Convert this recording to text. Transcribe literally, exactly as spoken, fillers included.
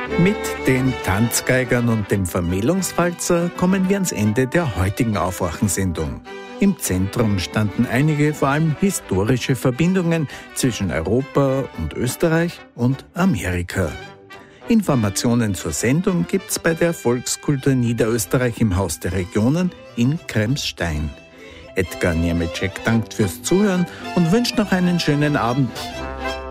Mit den Tanzgeigern und dem Vermählungswalzer kommen wir ans Ende der heutigen Aufwachensendung. Im Zentrum standen einige, vor allem historische Verbindungen zwischen Europa und Österreich und Amerika. Informationen zur Sendung gibt's bei der Volkskultur Niederösterreich im Haus der Regionen in Kremsstein. Edgar Niemetschek dankt fürs Zuhören und wünscht noch einen schönen Abend.